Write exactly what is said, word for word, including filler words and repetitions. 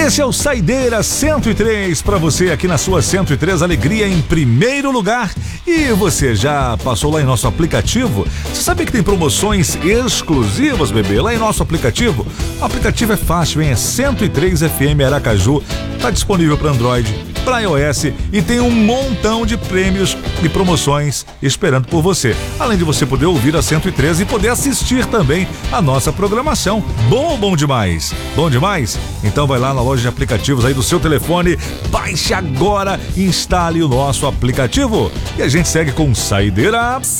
Esse é o Saideira cento e três para você aqui na sua cento e três, alegria em primeiro lugar. E você já passou lá em nosso aplicativo? Você sabia que tem promoções exclusivas, bebê, lá em nosso aplicativo? O aplicativo é fácil, hein? É cento e três F M Aracaju, tá disponível para Android, para iOS e tem um montão de prêmios e promoções esperando por você. Além de você poder ouvir a cento e três e poder assistir também a nossa programação. Bom ou bom demais? Bom demais? Então vai lá na loja de aplicativos aí do seu telefone, baixe agora, instale o nosso aplicativo e a gente segue com Saideira.